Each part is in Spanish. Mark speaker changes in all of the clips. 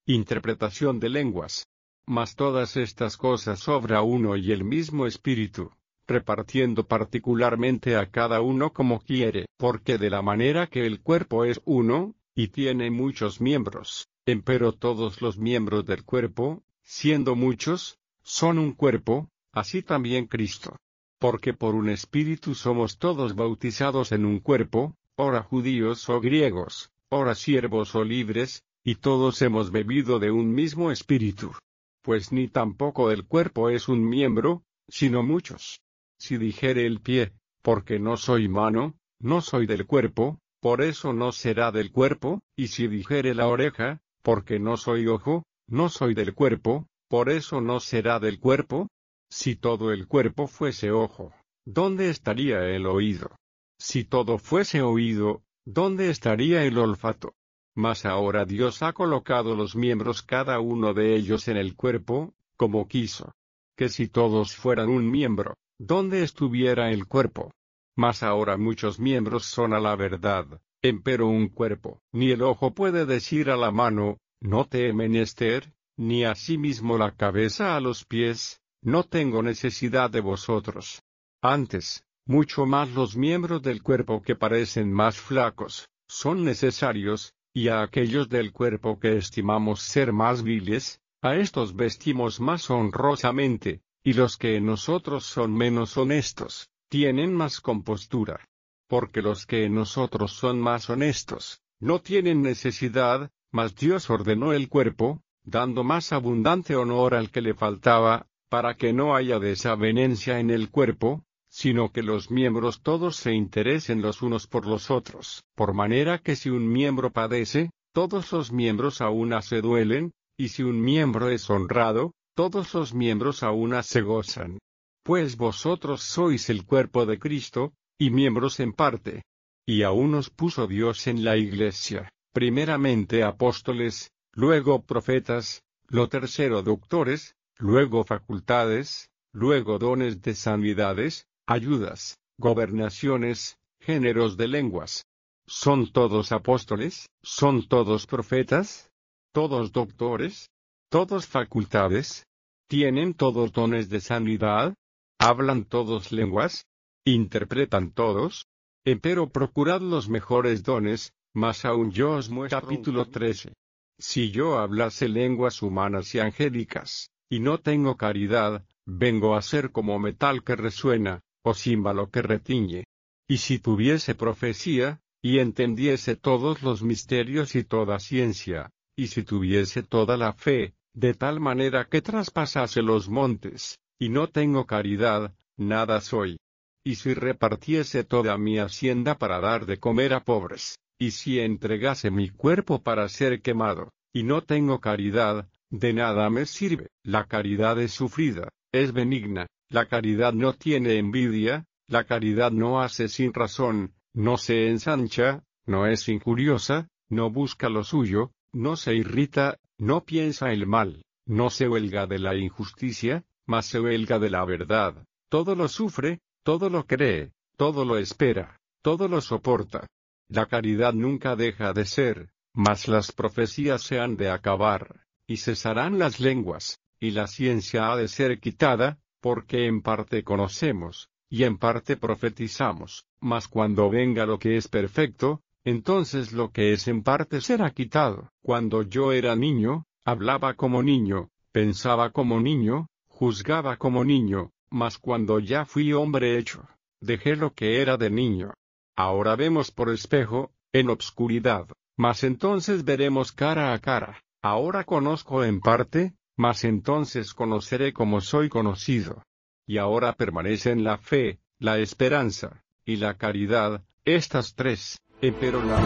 Speaker 1: Interpretación de lenguas. Mas todas estas cosas obra uno y el mismo Espíritu, repartiendo particularmente a cada uno como quiere, porque de la manera que el cuerpo es uno, y tiene muchos miembros, empero todos los miembros del cuerpo, siendo muchos, son un cuerpo, así también Cristo. Porque por un Espíritu somos todos bautizados en un cuerpo, ora judíos o griegos, ora siervos o libres, y todos hemos bebido de un mismo Espíritu. Pues ni tampoco el cuerpo es un miembro, sino muchos. Si dijere el pie, porque no soy mano, no soy del cuerpo, por eso no será del cuerpo, y si dijere la oreja, porque no soy ojo, no soy del cuerpo, por eso no será del cuerpo. Si todo el cuerpo fuese ojo, ¿dónde estaría el oído? Si todo fuese oído, ¿dónde estaría el olfato? Mas ahora Dios ha colocado los miembros cada uno de ellos en el cuerpo, como quiso. Que si todos fueran un miembro, ¿dónde estuviera el cuerpo? Mas ahora muchos miembros son a la verdad, empero un cuerpo. Ni el ojo puede decir a la mano, no te he menester, ni asimismo la cabeza a los pies, no tengo necesidad de vosotros. Antes, mucho más los miembros del cuerpo que parecen más flacos, son necesarios, y a aquellos del cuerpo que estimamos ser más viles, a estos vestimos más honrosamente, y los que en nosotros son menos honestos, tienen más compostura. Porque los que en nosotros son más honestos, no tienen necesidad, mas Dios ordenó el cuerpo, dando más abundante honor al que le faltaba, para que no haya desavenencia en el cuerpo, sino que los miembros todos se interesen los unos por los otros. Por manera que si un miembro padece, todos los miembros a una se duelen, y si un miembro es honrado, todos los miembros a una se gozan. Pues vosotros sois el cuerpo de Cristo, y miembros en parte. Y a unos puso Dios en la iglesia, primeramente apóstoles, luego profetas, lo tercero doctores, luego facultades, luego dones de sanidades, ayudas, gobernaciones, géneros de lenguas. ¿Son todos apóstoles? ¿Son todos profetas? ¿Todos doctores? ¿Todos facultades? ¿Tienen todos dones de sanidad? ¿Hablan todos lenguas? ¿Interpretan todos? Empero procurad los mejores dones, mas aún yo os muestro. Capítulo 13. Si yo hablase lenguas humanas y angélicas, y no tengo caridad, vengo a ser como metal que resuena, o címbalo que retiñe. Y si tuviese profecía, y entendiese todos los misterios y toda ciencia, y si tuviese toda la fe, de tal manera que traspasase los montes, y no tengo caridad, nada soy. Y si repartiese toda mi hacienda para dar de comer a pobres, y si entregase mi cuerpo para ser quemado, y no tengo caridad, de nada me sirve. La caridad es sufrida, es benigna, la caridad no tiene envidia, la caridad no hace sin razón, no se ensancha, no es injuriosa, no busca lo suyo, no se irrita, no piensa el mal, no se huelga de la injusticia, mas se huelga de la verdad, todo lo sufre, todo lo cree, todo lo espera, todo lo soporta. La caridad nunca deja de ser, mas las profecías se han de acabar, y cesarán las lenguas, y la ciencia ha de ser quitada, porque en parte conocemos, y en parte profetizamos, mas cuando venga lo que es perfecto, entonces lo que es en parte será quitado. Cuando yo era niño, hablaba como niño, pensaba como niño, juzgaba como niño, mas cuando ya fui hombre hecho, dejé lo que era de niño. Ahora vemos por espejo, en obscuridad, mas entonces veremos cara a cara. Ahora conozco en parte, mas entonces conoceré como soy conocido. Y ahora permanecen la fe, la esperanza, y la caridad, estas tres, empero la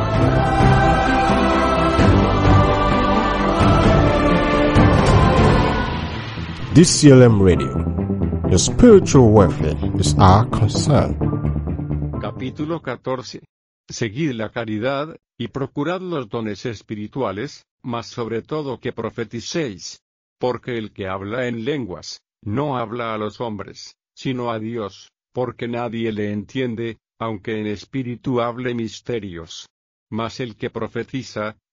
Speaker 2: DCLM Radio. Your spiritual welfare is our concern.
Speaker 1: Capítulo 14. Seguid la caridad, y procurad los dones espirituales, mas sobre todo que profeticéis. Porque el que habla en lenguas, no habla a los hombres, sino a Dios, porque nadie le entiende, aunque en espíritu hable misterios. Mas el que profetiza,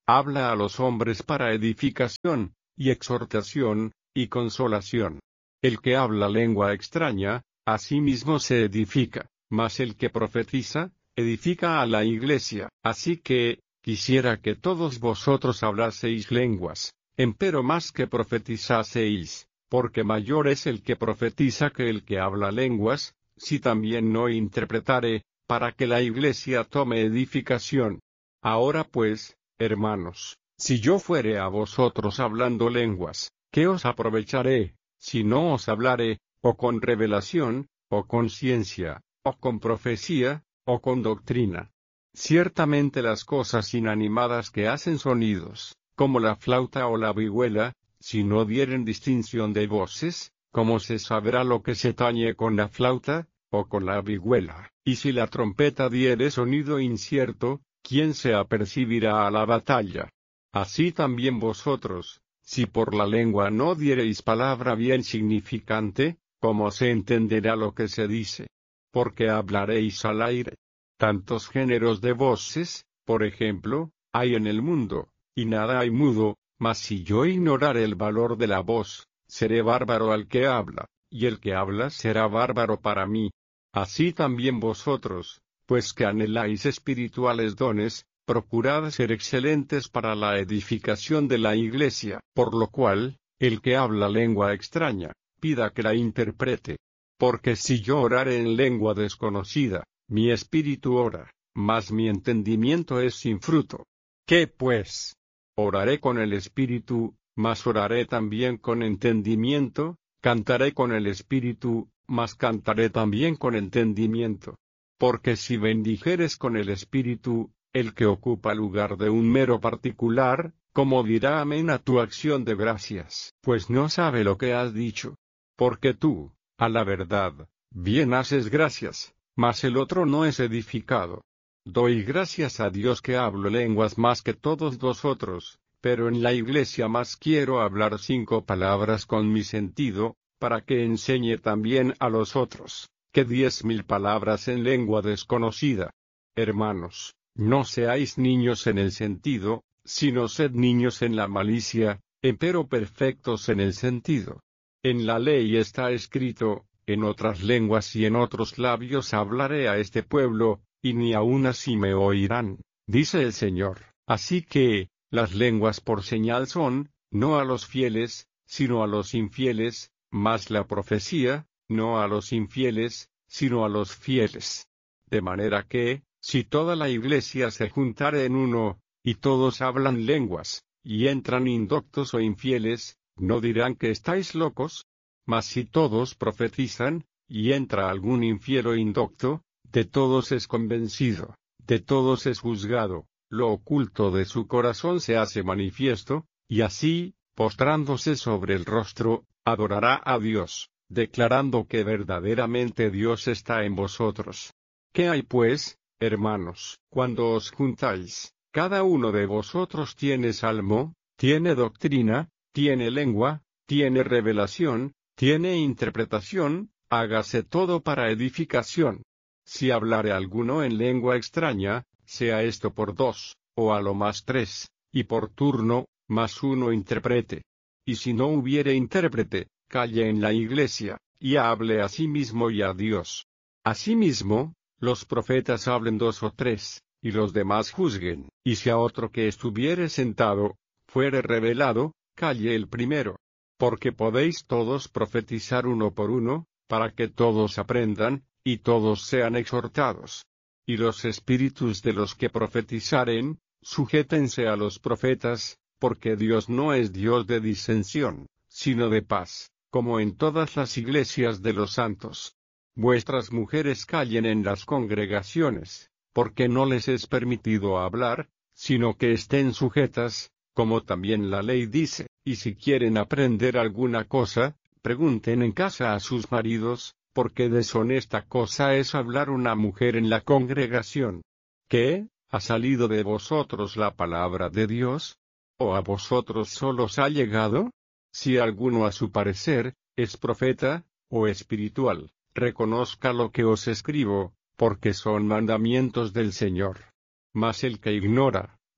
Speaker 1: habla a los hombres para edificación, y exhortación, y consolación. El que habla lengua extraña, a sí mismo se edifica, mas el que profetiza, edifica a la iglesia. Así que, quisiera que todos vosotros hablaseis lenguas, empero más que profetizaseis, porque mayor es el que profetiza que el que habla lenguas, si también no interpretare, para que la iglesia tome edificación. Ahora pues, hermanos, si yo fuere a vosotros hablando lenguas, ¿qué os aprovecharé, si no os hablare, o con revelación, o con ciencia, o con profecía, o con doctrina? Ciertamente las cosas inanimadas que hacen sonidos, como la flauta o la vihuela, si no dieren distinción de voces, ¿cómo se sabrá lo que se tañe con la flauta, o con la vihuela? Y si la trompeta diere sonido incierto, ¿quién se apercibirá a la batalla? Así también vosotros, si por la lengua no diereis palabra bien significante, ¿cómo se entenderá lo que se dice? Porque hablaréis al aire. Tantos géneros de voces, por ejemplo, hay en el mundo, y nada hay mudo, mas si yo ignorare el valor de la voz, seré bárbaro al que habla, y el que habla será bárbaro para mí. Así también vosotros, pues que anheláis espirituales dones, procurad ser excelentes para la edificación de la iglesia, por lo cual, el que habla lengua extraña, pida que la interprete. Porque si yo orare en lengua desconocida, mi espíritu ora, mas mi entendimiento es sin fruto. ¿Qué pues? Oraré con el espíritu, mas oraré también con entendimiento, cantaré con el espíritu, mas cantaré también con entendimiento. Porque si bendijeres con el espíritu, el que ocupa lugar de un mero particular, ¿cómo dirá amén a tu acción de gracias? Pues no sabe lo que has dicho. Porque tú, a la verdad, bien haces gracias, mas el otro no es edificado. Doy gracias a Dios que hablo lenguas más que todos vosotros, pero en la iglesia más quiero hablar 5 palabras con mi sentido, para que enseñe también a los otros, que 10.000 palabras en lengua desconocida. Hermanos, no seáis niños en el sentido, sino sed niños en la malicia, empero perfectos en el sentido. En la ley está escrito, en otras lenguas y en otros labios hablaré a este pueblo, y ni aun así me oirán, dice el Señor. Así que, las lenguas por señal son, no a los fieles, sino a los infieles, mas la profecía, no a los infieles, sino a los fieles. De manera que, si toda la iglesia se juntare en uno, y todos hablan lenguas, y entran indoctos o infieles, ¿no dirán que estáis locos? Mas si todos profetizan, y entra algún infiel o indocto, de todos es convencido, de todos es juzgado, lo oculto de su corazón se hace manifiesto, y así, postrándose sobre el rostro, adorará a Dios, declarando que verdaderamente Dios está en vosotros. ¿Qué hay pues, hermanos, cuando os juntáis? Cada uno de vosotros tiene salmo, tiene doctrina, tiene lengua, tiene revelación, tiene interpretación, hágase todo para edificación. Si hablare alguno en lengua extraña, sea esto por 2, o a lo más 3, y por turno, más uno interprete. Y si no hubiere intérprete, calle en la iglesia, y hable a sí mismo y a Dios. Asimismo, los profetas hablen 2 o 3, y los demás juzguen. Y si a otro que estuviere sentado, fuere revelado, calle el primero. Porque podéis todos profetizar uno por uno, para que todos aprendan, y todos sean exhortados. Y los espíritus de los que profetizaren, sujétense a los profetas, porque Dios no es Dios de disensión, sino de paz, como en todas las iglesias de los santos. Vuestras mujeres callen en las congregaciones, porque no les es permitido hablar, sino que estén sujetas, como también la ley dice, y si quieren aprender alguna cosa, pregunten en casa a sus maridos, porque deshonesta cosa es hablar una mujer en la congregación. ¿Qué? ¿Ha salido de vosotros la palabra de Dios? ¿O a vosotros solos ha llegado? Si alguno a su parecer, es profeta, o espiritual, reconozca lo que os escribo, porque son mandamientos del Señor. Mas el que ignora,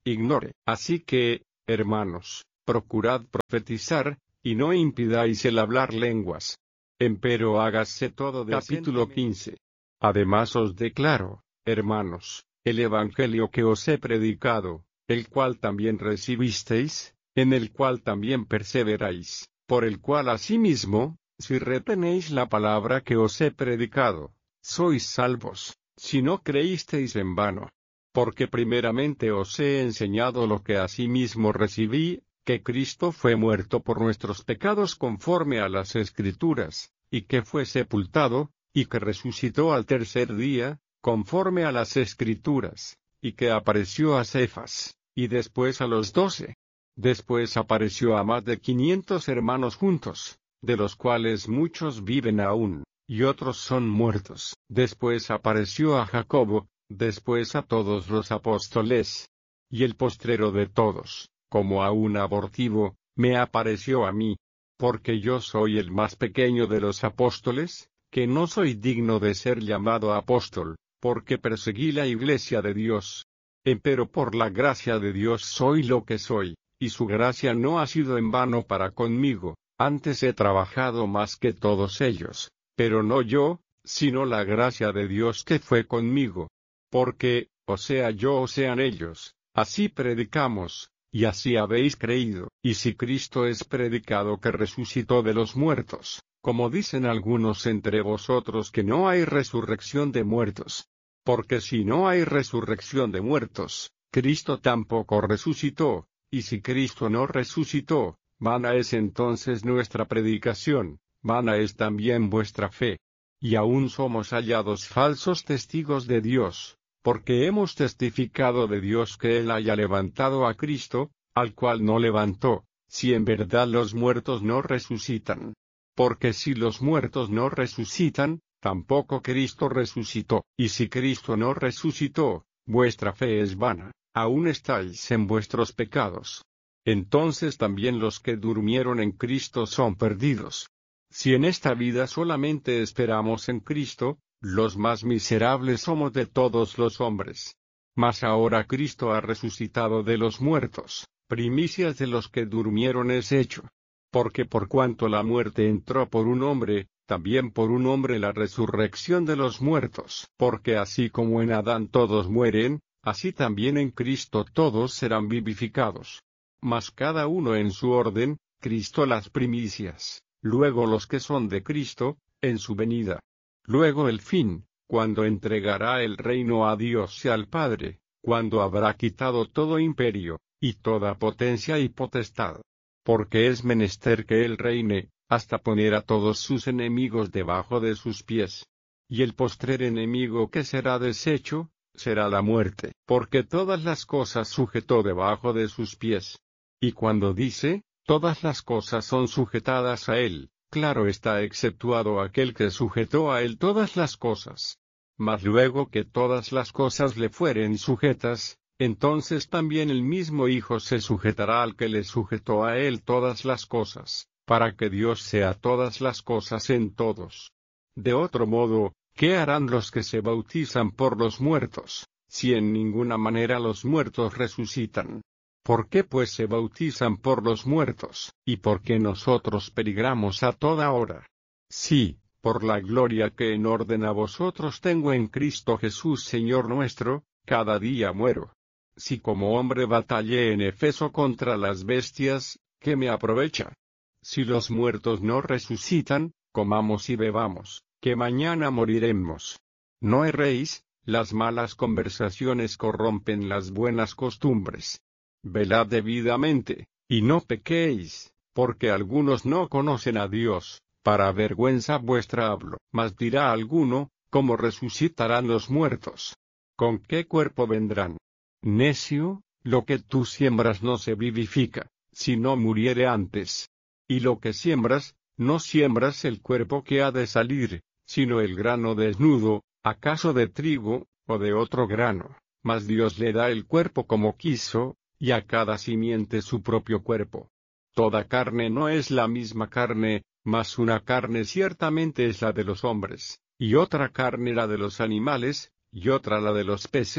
Speaker 1: ignore. Así que, hermanos, procurad profetizar, y no impidáis el hablar lenguas. Empero hágase todo decentemente. Capítulo 15. Además os declaro, hermanos, el evangelio que os he predicado, el cual también recibisteis, en el cual también perseveráis, por el cual asimismo, si retenéis la palabra que os he predicado, sois salvos, si no creísteis en vano. Porque primeramente os he enseñado lo que asimismo recibí, que Cristo fue muerto por nuestros pecados conforme a las Escrituras, y que fue sepultado, y que resucitó al tercer día, conforme a las Escrituras, y que apareció a Cefas, y después a los 12. Después apareció a más de 500 hermanos juntos, de los cuales muchos viven aún, y otros son muertos. Después apareció a Jacobo, después a todos los apóstoles. Y el postrero de todos, como a un abortivo, me apareció a mí. Porque yo soy el más pequeño de los apóstoles, que no soy digno de ser llamado apóstol, porque perseguí la iglesia de Dios. Empero por la gracia de Dios soy lo que soy, y su gracia no ha sido en vano para conmigo, antes he trabajado más que todos ellos, pero no yo, sino la gracia de Dios que fue conmigo. Porque, o sea yo o sean ellos, así predicamos, y así habéis creído. Y si Cristo es predicado que resucitó de los muertos, como dicen algunos entre vosotros que no hay resurrección de muertos. Porque si no hay resurrección de muertos, Cristo tampoco resucitó, y si Cristo no resucitó, vana es entonces nuestra predicación, vana es también vuestra fe. Y aún somos hallados falsos testigos de Dios, porque hemos testificado de Dios que Él haya levantado a Cristo, al cual no levantó, si en verdad los muertos no resucitan. Porque si los muertos no resucitan, tampoco Cristo resucitó. Y si Cristo no resucitó, vuestra fe es vana, aún estáis en vuestros pecados. Entonces también los que durmieron en Cristo son perdidos. Si en esta vida solamente esperamos en Cristo, los más miserables somos de todos los hombres. Mas ahora Cristo ha resucitado de los muertos, primicias de los que durmieron es hecho. Porque por cuanto la muerte entró por un hombre, también por un hombre la resurrección de los muertos. Porque así como en Adán todos mueren, así también en Cristo todos serán vivificados. Mas cada uno en su orden, Cristo las primicias, luego los que son de Cristo, en su venida. Luego el fin, cuando entregará el reino a Dios y al Padre, cuando habrá quitado todo imperio, y toda potencia y potestad. Porque es menester que Él reine, hasta poner a todos sus enemigos debajo de sus pies. Y el postrer enemigo que será deshecho, será la muerte. Porque todas las cosas sujetó debajo de sus pies. Y cuando dice, todas las cosas son sujetadas a Él, claro está exceptuado aquel que sujetó a Él todas las cosas. Mas luego que todas las cosas le fueren sujetas, entonces también el mismo Hijo se sujetará al que le sujetó a Él todas las cosas, para que Dios sea todas las cosas en todos. De otro modo, ¿qué harán los que se bautizan por los muertos, si en ninguna manera los muertos resucitan? ¿Por qué pues se bautizan por los muertos, y por qué nosotros peligramos a toda hora? Sí, por la gloria que en orden a vosotros tengo en Cristo Jesús Señor nuestro, cada día muero. Si como hombre batallé en Efeso contra las bestias, ¿qué me aprovecha? Si los muertos no resucitan, comamos y bebamos, que mañana moriremos. No erréis, las malas conversaciones corrompen las buenas costumbres. Velad debidamente, y no pequéis, porque algunos no conocen a Dios, para vergüenza vuestra hablo. Mas dirá alguno, ¿cómo resucitarán los muertos? ¿Con qué cuerpo vendrán? Necio, lo que tú siembras no se vivifica, si no muriere antes. Y lo que siembras, no siembras el cuerpo que ha de salir, sino el grano desnudo, acaso de trigo, o de otro grano. Mas Dios le da el cuerpo como quiso, y a cada simiente su propio cuerpo. Toda carne no es la misma carne, mas una carne ciertamente es la de los hombres, y otra carne la de los animales, y otra la de los peces,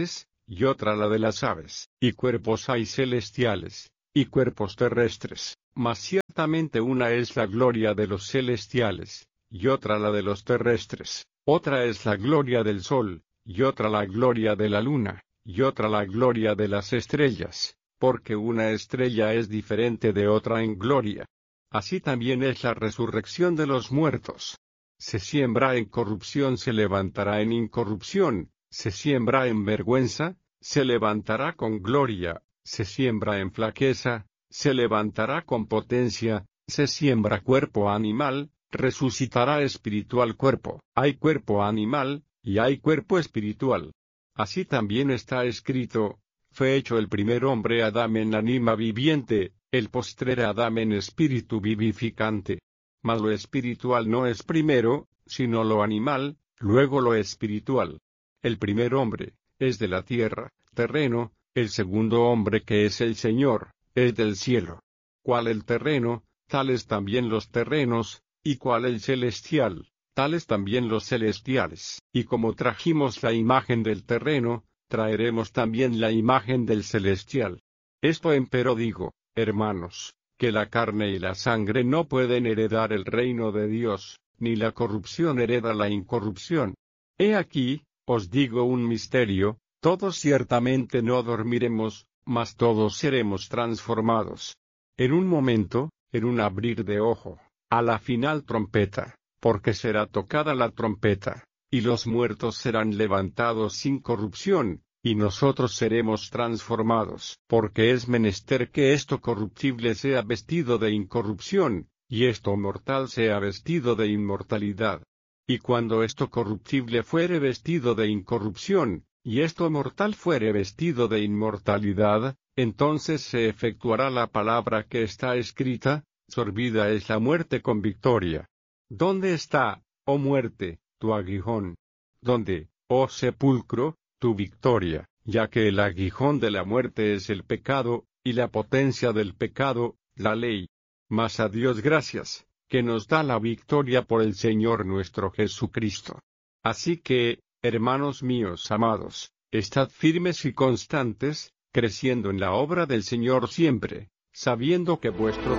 Speaker 1: y otra la de las aves, y cuerpos hay celestiales, y cuerpos terrestres, mas ciertamente una es la gloria de los celestiales, y otra la de los terrestres, otra es la gloria del sol, y otra la gloria de la luna, y otra la gloria de las estrellas, porque una estrella es diferente de otra en gloria. Así también es la resurrección de los muertos. Se siembra en corrupción, se levantará en incorrupción, se siembra en vergüenza, se levantará con gloria, se siembra en flaqueza, se levantará con potencia, se siembra cuerpo animal, resucitará espiritual cuerpo. Hay cuerpo animal, y hay cuerpo espiritual. Así también está escrito: fue hecho el primer hombre Adán en ánima viviente, el postrer Adán en espíritu vivificante. Mas lo espiritual no es primero, sino lo animal, luego lo espiritual. El primer hombre es de la tierra, terreno; el segundo hombre, que es el Señor, es del cielo. Cual el terreno, tales también los terrenos, y cual el celestial, tales también los celestiales. Y como trajimos la imagen del terreno, traeremos también la imagen del celestial. Esto empero digo, hermanos, que la carne y la sangre no pueden heredar el reino de Dios, ni la corrupción hereda la incorrupción. He aquí, os digo un misterio: todos ciertamente no dormiremos, mas todos seremos transformados. En un momento, en un abrir de ojo, a la final trompeta, porque será tocada la trompeta, y los muertos serán levantados sin corrupción, y nosotros seremos transformados. Porque es menester que esto corruptible sea vestido de incorrupción, y esto mortal sea vestido de inmortalidad. Y cuando esto corruptible fuere vestido de incorrupción, y esto mortal fuere vestido de inmortalidad, entonces se efectuará la palabra que está escrita: sorbida es la muerte con victoria. ¿Dónde está, oh muerte, tu aguijón? ¿Dónde, oh sepulcro, tu victoria? Ya que el aguijón de la muerte es el pecado, y la potencia del pecado, la ley. Mas a Dios gracias, que nos da la victoria por el Señor nuestro Jesucristo. Así que, hermanos míos amados, estad firmes y constantes, creciendo en la obra del Señor siempre, sabiendo que vuestro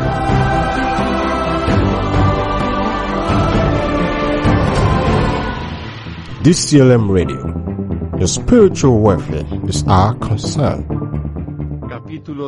Speaker 1: trabajo.
Speaker 2: DCLM Radio. Your spiritual welfare is our concern.
Speaker 1: Capítulo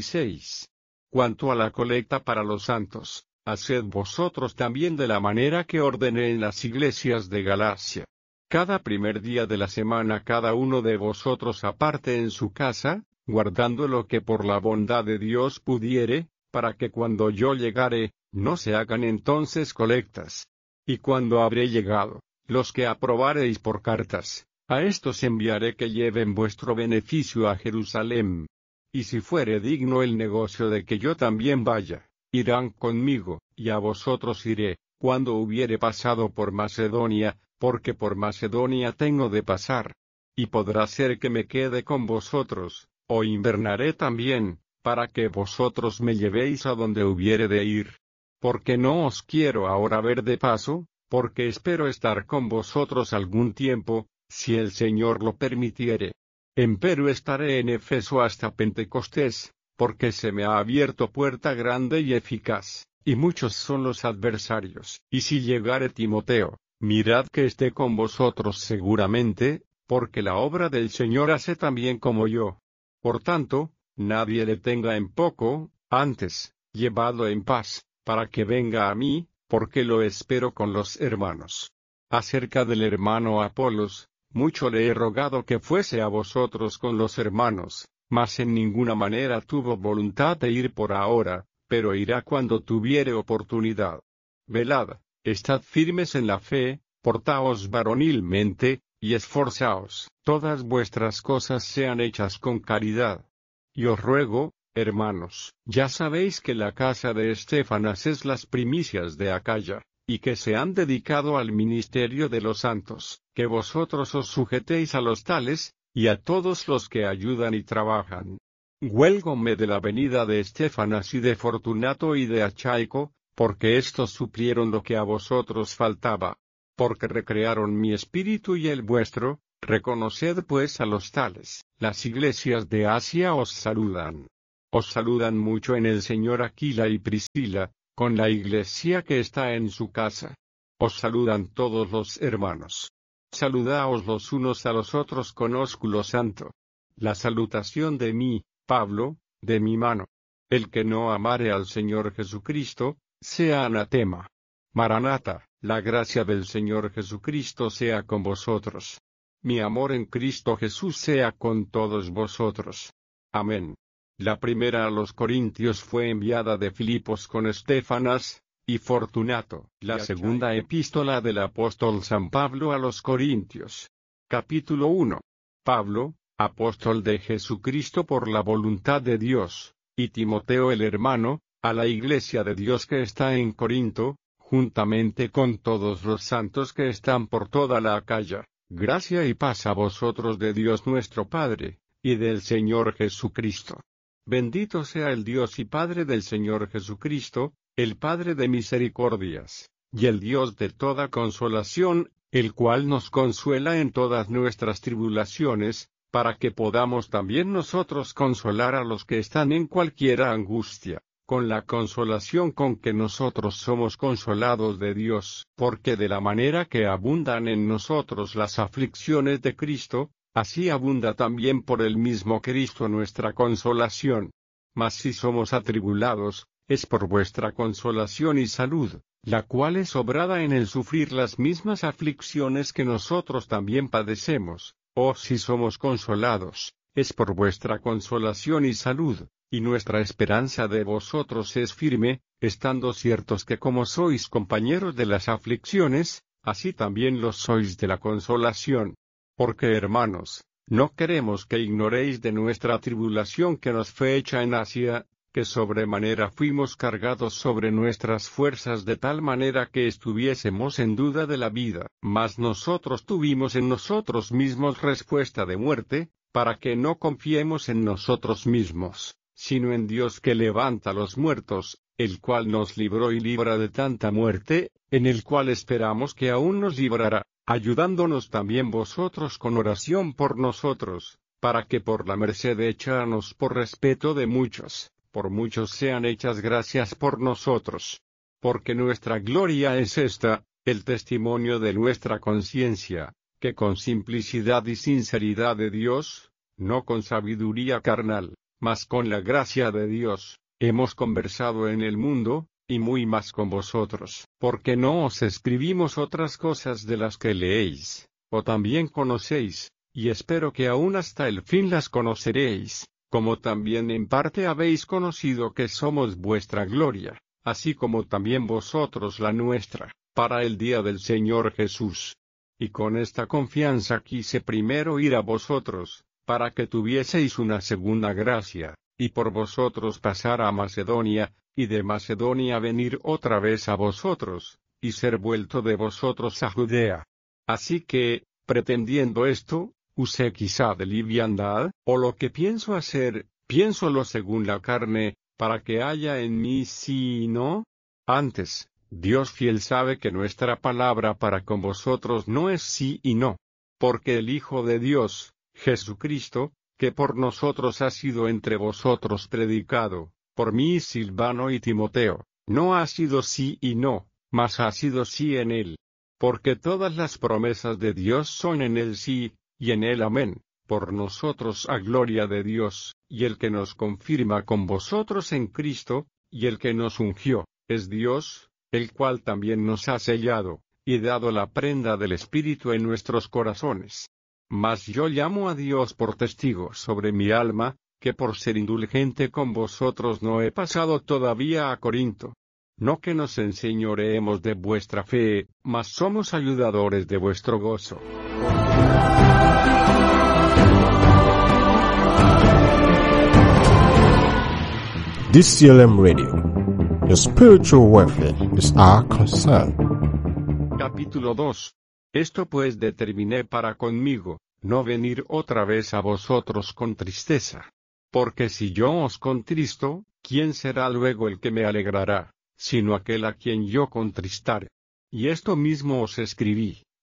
Speaker 1: 16. Cuanto a la colecta para los santos, haced vosotros también de la manera que ordené en las iglesias de Galacia. Cada primer día de la semana cada uno de vosotros aparte en su casa, guardando lo que por la bondad de Dios pudiere, para que cuando yo llegare, no se hagan entonces colectas. Y cuando habré llegado, los que aprobareis por cartas, a estos enviaré que lleven vuestro beneficio a Jerusalén. Y si fuere digno el negocio de que yo también vaya, irán conmigo, y a vosotros iré, cuando hubiere pasado por Macedonia, porque por Macedonia tengo de pasar. Y podrá ser que me quede con vosotros, o invernaré también, para que vosotros me llevéis a donde hubiere de ir. Porque no os quiero ahora ver de paso, porque espero estar con vosotros algún tiempo, si el Señor lo permitiere. Empero estaré en Éfeso hasta Pentecostés, porque se me ha abierto puerta grande y eficaz, y muchos son los adversarios. Y si llegare Timoteo, mirad que esté con vosotros seguramente, porque la obra del Señor hace también como yo. Por tanto, nadie le tenga en poco, antes, llevadlo en paz, para que venga a mí, porque lo espero con los hermanos. Acerca del hermano Apolos, mucho le he rogado que fuese a vosotros con los hermanos, mas en ninguna manera tuvo voluntad de ir por ahora, pero irá cuando tuviere oportunidad. Velad, estad firmes en la fe, portaos varonilmente, y esforzaos, todas vuestras cosas sean hechas con caridad. Y os ruego, hermanos, ya sabéis que la casa de Estéfanas es las primicias de Acaya, y que se han dedicado al ministerio de los santos, que vosotros os sujetéis a los tales, y a todos los que ayudan y trabajan. Huélgome de la venida de Estéfanas y de Fortunato y de Achaico, porque éstos suplieron lo que a vosotros faltaba, porque recrearon mi espíritu y el vuestro, Reconoced pues a los tales. Las iglesias de Asia os saludan. Os saludan mucho en el Señor Aquila y Priscila, con la iglesia que está en su casa. Os saludan todos los hermanos. Saludaos los unos a los otros con ósculo santo. La salutación de mí, Pablo, de mi mano. El que no amare al Señor Jesucristo, sea anatema. Maranata, la gracia del Señor Jesucristo sea con vosotros. Mi amor en Cristo Jesús sea con todos vosotros. Amén. La primera a los Corintios fue enviada de Filipos con Estéfanas y Fortunato. La segunda epístola del apóstol San Pablo a los Corintios. Capítulo 1. Pablo, apóstol de Jesucristo por la voluntad de Dios, y Timoteo el hermano, a la iglesia de Dios que está en Corinto, juntamente con todos los santos que están por toda la Acaya. Gracia y paz a vosotros de Dios nuestro Padre, y del Señor Jesucristo. Bendito sea el Dios y Padre del Señor Jesucristo, el Padre de misericordias, y el Dios de toda consolación, el cual nos consuela en todas nuestras tribulaciones, para que podamos también nosotros consolar a los que están en cualquiera angustia, con la consolación con que nosotros somos consolados de Dios, porque de la manera que abundan en nosotros las aflicciones de Cristo, así abunda también por el mismo Cristo nuestra consolación. Mas si somos atribulados, es por vuestra consolación y salud, la cual es obrada en el sufrir las mismas aflicciones que nosotros también padecemos, o si somos consolados, es por vuestra consolación y salud. Y nuestra esperanza de vosotros es firme, estando ciertos que como sois compañeros de las aflicciones, así también los sois de la consolación. Porque hermanos, no queremos que ignoréis de nuestra tribulación que nos fue hecha en Asia, que sobremanera fuimos cargados sobre nuestras fuerzas de tal manera que estuviésemos en duda de la vida. Mas nosotros tuvimos en nosotros mismos respuesta de muerte, para que no confiemos en nosotros mismos, sino en Dios que levanta a los muertos, el cual nos libró y libra de tanta muerte, en el cual esperamos que aún nos librará, ayudándonos también vosotros con oración por nosotros, para que por la merced hechanos por respeto de muchos, por muchos sean hechas gracias por nosotros. Porque nuestra gloria es esta, el testimonio de nuestra conciencia, que con simplicidad y sinceridad de Dios, no con sabiduría carnal, mas con la gracia de Dios, hemos conversado en el mundo, y muy más con vosotros, porque no os escribimos otras cosas de las que leéis, o también conocéis, y espero que aún hasta el fin las conoceréis, como también en parte habéis conocido que somos vuestra gloria, así como también vosotros la nuestra, para el día del Señor Jesús. Y con esta confianza quise primero ir a vosotros, para que tuvieseis una segunda gracia, y por vosotros pasar a Macedonia, y de Macedonia venir otra vez a vosotros, y ser vuelto de vosotros a Judea. Así que, pretendiendo esto, usé quizá de liviandad, o lo que pienso hacer, piénsolo según la carne, para que haya en mí sí y no. Antes, Dios fiel sabe que nuestra palabra para con vosotros no es sí y no. Porque el Hijo de Dios, Jesucristo, que por nosotros ha sido entre vosotros predicado, por mí Silvano y Timoteo, no ha sido sí y no, mas ha sido sí en él. Porque todas las promesas de Dios son en él sí, y en él amén, por nosotros a gloria de Dios, y el que nos confirma con vosotros en Cristo, y el que nos ungió, es Dios, el cual también nos ha sellado, y dado la prenda del Espíritu en nuestros corazones. Mas yo llamo a Dios por testigo sobre mi alma, que por ser indulgente con vosotros no he pasado todavía a Corinto. No que nos enseñoreemos de vuestra fe, mas somos ayudadores de vuestro gozo.
Speaker 2: DCLM Radio. Your spiritual welfare is our concern.
Speaker 1: Capítulo 2. Esto pues determiné para conmigo, no venir otra vez a vosotros con tristeza. Porque si yo os contristo, ¿quién será luego el que me alegrará, sino aquel a quien yo contristare? Y esto mismo os escribí,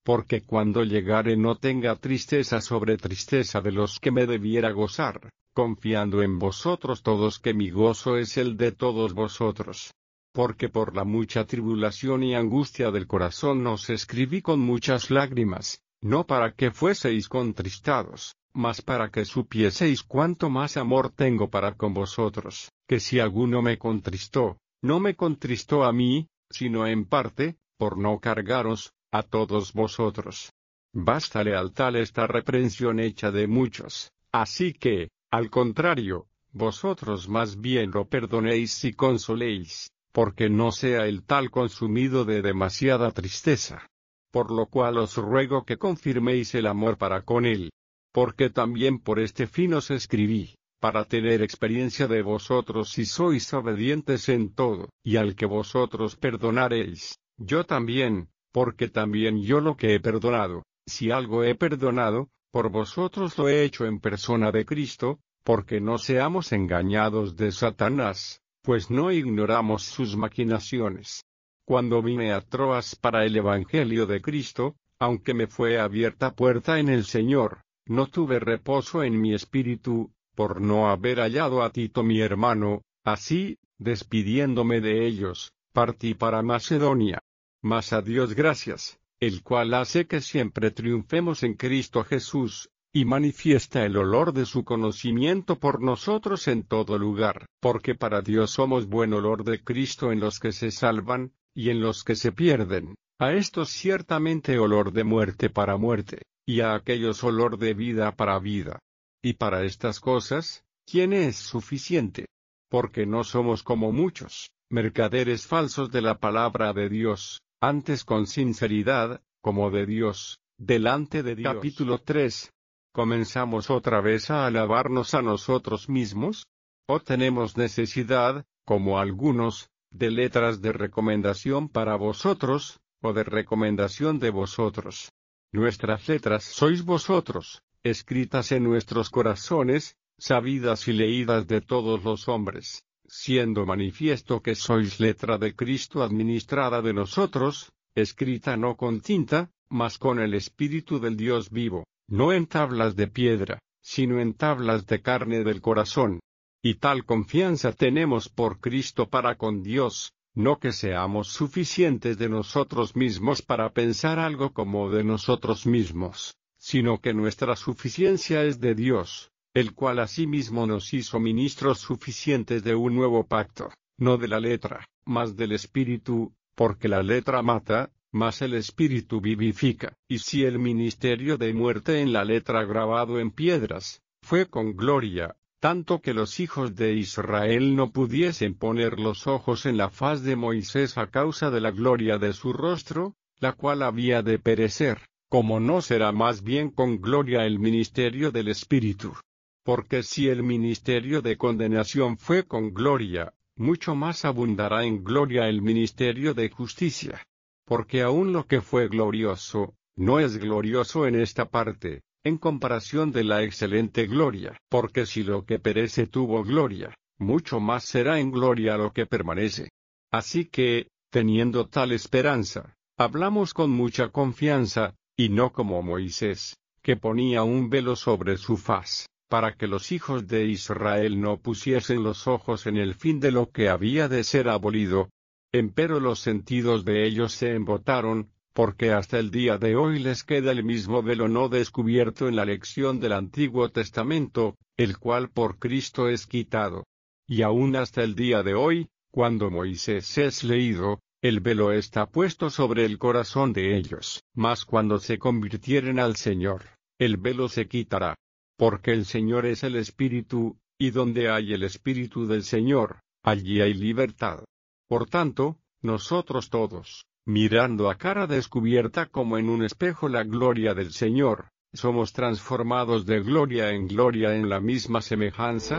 Speaker 1: porque cuando llegare no tenga tristeza sobre tristeza de los que me debiera gozar, confiando en vosotros todos que mi gozo es el de todos vosotros. Porque por la mucha tribulación y angustia del corazón os escribí con muchas lágrimas, no para que fueseis contristados, mas para que supieseis cuánto más amor tengo para con vosotros, que si alguno me contristó, no me contristó a mí, sino en parte, por no cargaros a todos vosotros. Bástale al tal esta reprensión hecha de muchos, así que, al contrario, vosotros más bien lo perdonéis y consoléis, porque no sea el tal consumido de demasiada tristeza. Por lo cual os ruego que confirméis el amor para con él. Porque también por este fin os escribí, para tener experiencia de vosotros si sois obedientes en todo, y al que vosotros perdonaréis, yo también, porque también yo lo que he perdonado, si algo he perdonado, por vosotros lo he hecho en persona de Cristo, porque no seamos engañados de Satanás, pues no ignoramos sus maquinaciones. Cuando vine a Troas para el Evangelio de Cristo, aunque me fue abierta puerta en el Señor, no tuve reposo en mi espíritu, por no haber hallado a Tito mi hermano, así, despidiéndome de ellos, partí para Macedonia. Mas a Dios gracias, el cual hace que siempre triunfemos en Cristo Jesús, y manifiesta el olor de su conocimiento por nosotros en todo lugar, porque para Dios somos buen olor de Cristo en los que se salvan, y en los que se pierden, a estos ciertamente olor de muerte para muerte, y a aquellos olor de vida para vida. Y para estas cosas, ¿quién es suficiente? Porque no somos como muchos, mercaderes falsos de la palabra de Dios, antes con sinceridad, como de Dios, delante de Dios. Capítulo 3. ¿Comenzamos otra vez a alabarnos a nosotros mismos? ¿O tenemos necesidad, como algunos, de letras de recomendación para vosotros, o de recomendación de vosotros? Nuestras letras sois vosotros, escritas en nuestros corazones, sabidas y leídas de todos los hombres, siendo manifiesto que sois letra de Cristo administrada de nosotros, escrita no con tinta, mas con el Espíritu del Dios vivo, no en tablas de piedra, sino en tablas de carne del corazón. Y tal confianza tenemos por Cristo para con Dios, no que seamos suficientes de nosotros mismos para pensar algo como de nosotros mismos, sino que nuestra suficiencia es de Dios, el cual asimismo nos hizo ministros suficientes de un nuevo pacto, no de la letra, mas del Espíritu, porque la letra mata, mas el Espíritu vivifica. Y si el ministerio de muerte en la letra grabado en piedras, fue con gloria, tanto que los hijos de Israel no pudiesen poner los ojos en la faz de Moisés a causa de la gloria de su rostro, la cual había de perecer, como no será más bien con gloria el ministerio del Espíritu. Porque si el ministerio de condenación fue con gloria, mucho más abundará en gloria el ministerio de justicia. Porque aun lo que fue glorioso, no es glorioso en esta parte, en comparación de la excelente gloria. Porque si lo que perece tuvo gloria, mucho más será en gloria lo que permanece. Así que, teniendo tal esperanza, hablamos con mucha confianza, y no como Moisés, que ponía un velo sobre su faz, para que los hijos de Israel no pusiesen los ojos en el fin de lo que había de ser abolido. Empero los sentidos de ellos se embotaron, porque hasta el día de hoy les queda el mismo velo no descubierto en la lección del Antiguo Testamento, el cual por Cristo es quitado. Y aún hasta el día de hoy, cuando Moisés es leído, el velo está puesto sobre el corazón de ellos. Mas cuando se convirtieren al Señor, el velo se quitará. Porque el Señor es el Espíritu, y donde hay el Espíritu del Señor, allí hay libertad. Por tanto, nosotros todos, mirando a cara descubierta como en un espejo la gloria del Señor, somos transformados de gloria en la misma semejanza.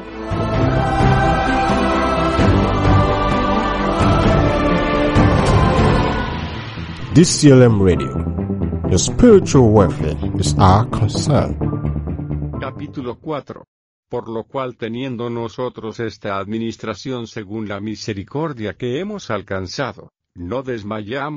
Speaker 2: DCLM Radio. Your spiritual welfare is our concern.
Speaker 1: Capítulo 4. Por lo cual teniendo nosotros esta administración según la misericordia que hemos alcanzado, no desmayamos,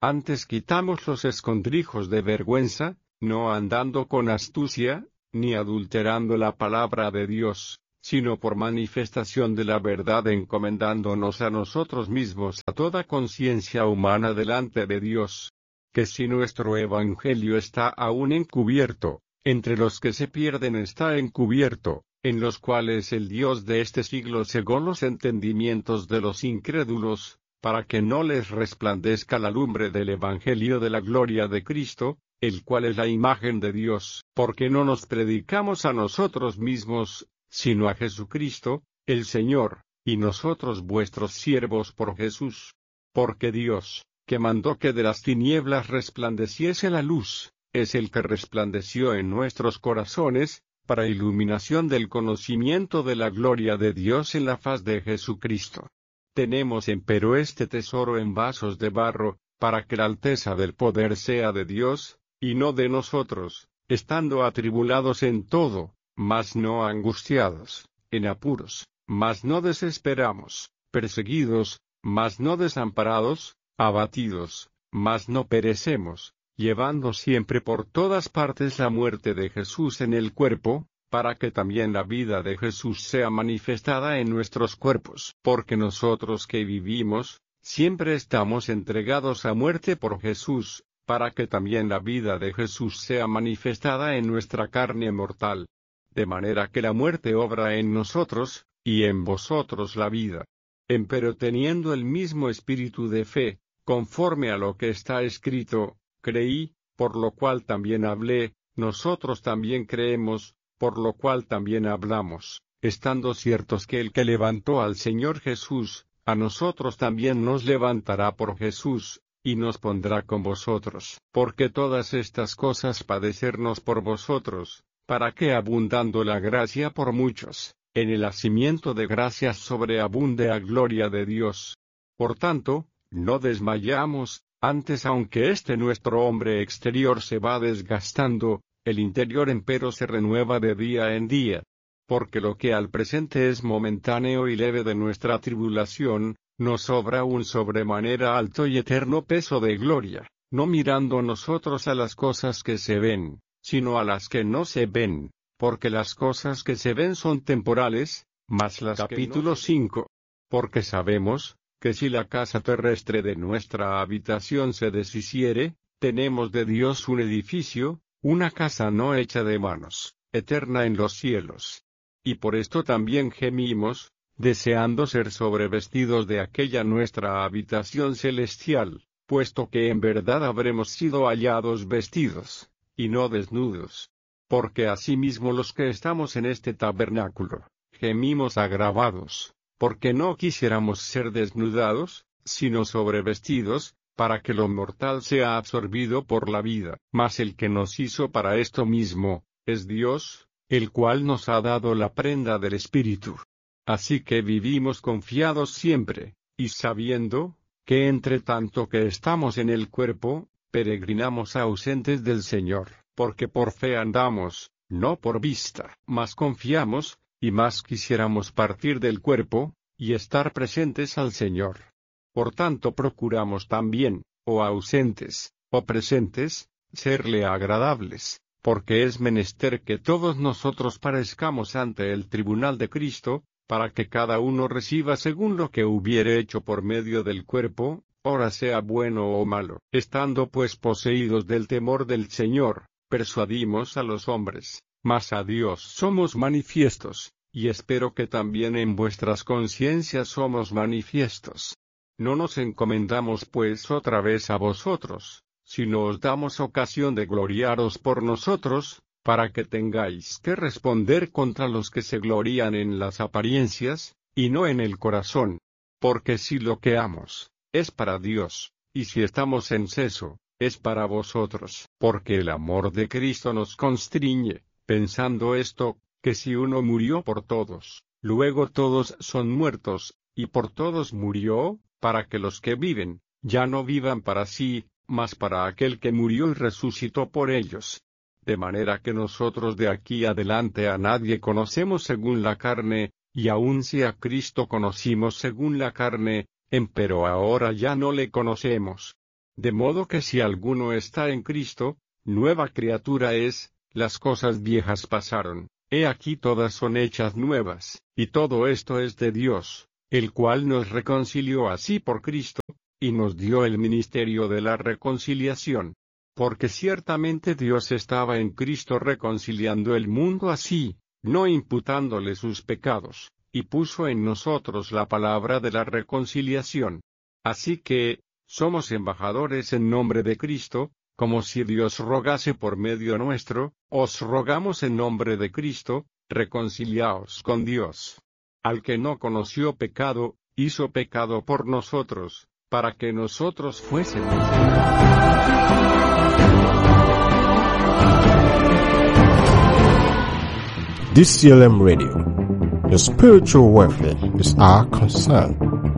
Speaker 1: Antes quitamos los escondrijos de vergüenza, no andando con astucia, ni adulterando la palabra de Dios, sino por manifestación de la verdad encomendándonos a nosotros mismos a toda conciencia humana delante de Dios. Que si nuestro evangelio está aún encubierto, entre los que se pierden está encubierto, en los cuales el Dios de este siglo cegó los entendimientos de los incrédulos, para que no les resplandezca la lumbre del evangelio de la gloria de Cristo, el cual es la imagen de Dios, porque no nos predicamos a nosotros mismos, sino a Jesucristo, el Señor, y nosotros vuestros siervos por Jesús. Porque Dios, que mandó que de las tinieblas resplandeciese la luz, es el que resplandeció en nuestros corazones, para iluminación del conocimiento de la gloria de Dios en la faz de Jesucristo. Tenemos empero este tesoro en vasos de barro, para que la alteza del poder sea de Dios, y no de nosotros, estando atribulados en todo, mas no angustiados, en apuros, mas no desesperamos, perseguidos, mas no desamparados, abatidos, mas no perecemos, llevando siempre por todas partes la muerte de Jesús en el cuerpo, para que también la vida de Jesús sea manifestada en nuestros cuerpos. Porque nosotros que vivimos, siempre estamos entregados a muerte por Jesús, para que también la vida de Jesús sea manifestada en nuestra carne mortal. De manera que la muerte obra en nosotros, y en vosotros la vida. Empero teniendo el mismo espíritu de fe, conforme a lo que está escrito, creí, por lo cual también hablé, nosotros también creemos, por lo cual también hablamos, estando ciertos que el que levantó al Señor Jesús, a nosotros también nos levantará por Jesús, y nos pondrá con vosotros. Porque todas estas cosas padecernos por vosotros, para que abundando la gracia por muchos, en el hacimiento de gracias sobreabunde a gloria de Dios. Por tanto, no desmayamos, antes aunque este nuestro hombre exterior se va desgastando, el interior empero se renueva de día en día. Porque lo que al presente es momentáneo y leve de nuestra tribulación, nos sobra un sobremanera alto y eterno peso de gloria, no mirando nosotros a las cosas que se ven, sino a las que no se ven, porque las cosas que se ven son temporales, mas las capítulo 5. Porque sabemos, que si la casa terrestre de nuestra habitación se deshiciere, tenemos de Dios un edificio, una casa no hecha de manos, eterna en los cielos. Y por esto también gemimos, deseando ser sobrevestidos de aquella nuestra habitación celestial, puesto que en verdad habremos sido hallados vestidos, y no desnudos. Porque asimismo los que estamos en este tabernáculo, gemimos agravados, porque no quisiéramos ser desnudados, sino sobrevestidos, para que lo mortal sea absorbido por la vida. Mas el que nos hizo para esto mismo, es Dios, el cual nos ha dado la prenda del Espíritu. Así que vivimos confiados siempre, y sabiendo, que entre tanto que estamos en el cuerpo, peregrinamos ausentes del Señor, porque por fe andamos, no por vista. Mas confiamos, y más quisiéramos partir del cuerpo, y estar presentes al Señor. Por tanto procuramos también, o ausentes, o presentes, serle agradables, porque es menester que todos nosotros parezcamos ante el tribunal de Cristo, para que cada uno reciba según lo que hubiere hecho por medio del cuerpo, ora sea bueno o malo. Estando pues poseídos del temor del Señor, persuadimos a los hombres, mas a Dios somos manifiestos, y espero que también en vuestras conciencias somos manifiestos. No nos encomendamos pues otra vez a vosotros, sino os damos ocasión de gloriaros por nosotros, para que tengáis que responder contra los que se glorían en las apariencias, y no en el corazón. Porque si lo que amos, es para Dios, y si estamos en seso, es para vosotros. Porque el amor de Cristo nos constriñe, pensando esto, que si uno murió por todos, luego todos son muertos, y por todos murió, para que los que viven, ya no vivan para sí, mas para aquel que murió y resucitó por ellos. De manera que nosotros de aquí adelante a nadie conocemos según la carne, y aun si a Cristo conocimos según la carne, empero ahora ya no le conocemos. De modo que si alguno está en Cristo, nueva criatura es, las cosas viejas pasaron, he aquí todas son hechas nuevas, y todo esto es de Dios, el cual nos reconcilió así por Cristo, y nos dio el ministerio de la reconciliación. Porque ciertamente Dios estaba en Cristo reconciliando el mundo así, no imputándole sus pecados, y puso en nosotros la palabra de la reconciliación. Así que, somos embajadores en nombre de Cristo, como si Dios rogase por medio nuestro, os rogamos en nombre de Cristo, reconciliaos con Dios. Al que no conoció pecado, hizo pecado por nosotros, para que nosotros fuésemos.
Speaker 2: DCLM Radio. Your spiritual welfare is our concern.